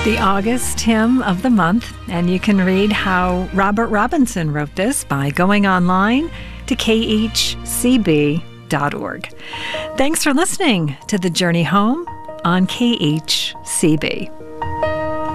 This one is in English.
The August hymn of the month, and you can read how Robert Robinson wrote this by going online to khcb.org. Thanks for listening to The Journey Home on KHCB.